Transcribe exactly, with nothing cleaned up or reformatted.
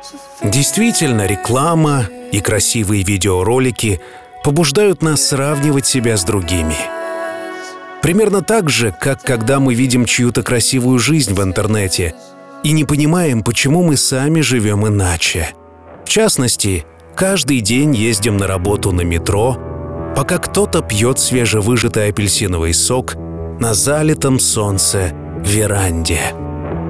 Действительно, реклама и красивые видеоролики побуждают нас сравнивать себя с другими. Примерно так же, как когда мы видим чью-то красивую жизнь в интернете и не понимаем, почему мы сами живем иначе. В частности, каждый день ездим на работу на метро, пока кто-то пьет свежевыжатый апельсиновый сок на залитом солнце веранде.